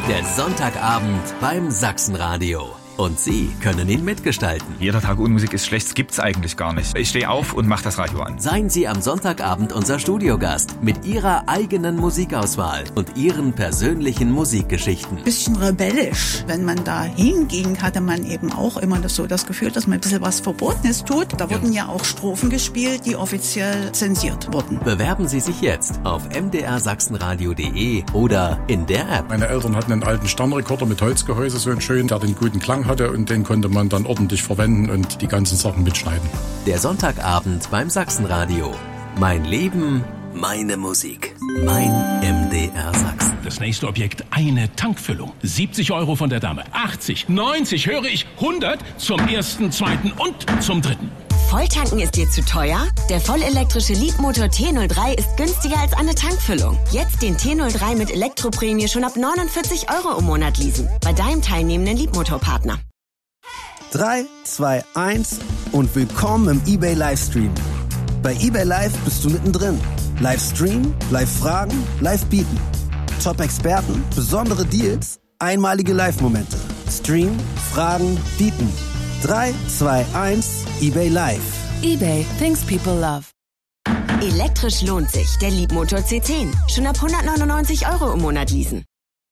Der Sonntagabend beim Sachsenradio. Und Sie können ihn mitgestalten. Jeder Tag ohne Musik ist schlecht, das gibt's eigentlich gar nicht. Ich stehe auf und mache das Radio an. Seien Sie am Sonntagabend unser Studiogast mit Ihrer eigenen Musikauswahl und Ihren persönlichen Musikgeschichten. Bisschen rebellisch. Wenn man da hinging, hatte man eben auch immer das Gefühl, dass man ein bisschen was Verbotenes tut. Da wurden ja auch Strophen gespielt, die offiziell zensiert wurden. Bewerben Sie sich jetzt auf mdrsachsenradio.de oder in der App. Meine Eltern hatten einen alten Stammrekorder mit Holzgehäuse, so einen schönen, der den guten Klang hatte, und den konnte man dann ordentlich verwenden und die ganzen Sachen mitschneiden. Der Sonntagabend beim Sachsenradio. Mein Leben, meine Musik. Mein MDR Sachsen. Das nächste Objekt, eine Tankfüllung. 70 € von der Dame. 80, 90, höre ich, 100 zum ersten, zweiten und zum dritten. Volltanken ist dir zu teuer? Der vollelektrische Leapmotor T03 ist günstiger als eine Tankfüllung. Jetzt den T03 mit Elektroprämie schon ab 49 € im Monat leasen. Bei deinem teilnehmenden Leapmotor-Partner. 3, 2, 1 und willkommen im eBay Livestream. Bei eBay Live bist du mittendrin. Livestream, Live-Fragen, Live-Bieten. Top-Experten, besondere Deals, einmalige Live-Momente. Stream, Fragen, Bieten. 3, 2, 1, eBay Live. eBay, things people love. Elektrisch lohnt sich. Der Leapmotor C10. Schon ab 199 € im Monat leasen.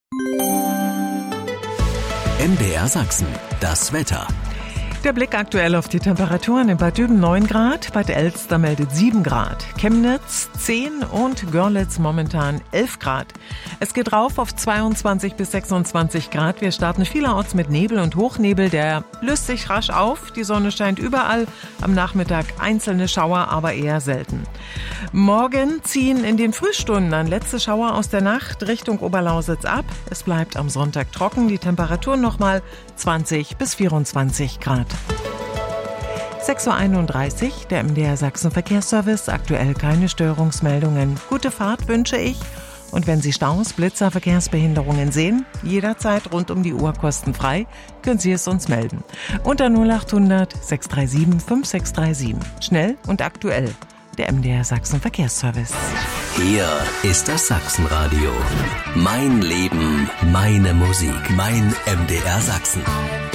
MDR Sachsen. Das Wetter. Der Blick aktuell auf die Temperaturen: in Bad Düben 9 Grad, Bad Elster meldet 7 Grad, Chemnitz 10 und Görlitz momentan 11 Grad. Es geht rauf auf 22 bis 26 Grad. Wir starten vielerorts mit Nebel und Hochnebel. Der löst sich rasch auf. Die Sonne scheint überall. Am Nachmittag einzelne Schauer, aber eher selten. Morgen ziehen in den Frühstunden dann letzte Schauer aus der Nacht Richtung Oberlausitz ab. Es bleibt am Sonntag trocken. Die Temperaturen nochmal 20 bis 24 Grad. 6.31 Uhr, der MDR Sachsen Verkehrsservice. Aktuell keine Störungsmeldungen. Gute Fahrt wünsche ich. Und wenn Sie Staus, Blitzer, Verkehrsbehinderungen sehen, jederzeit rund um die Uhr kostenfrei, können Sie es uns melden. Unter 0800 637 5637. Schnell und aktuell. Der MDR Sachsen Verkehrsservice. Hier ist das Sachsenradio. Mein Leben, meine Musik. Mein MDR Sachsen.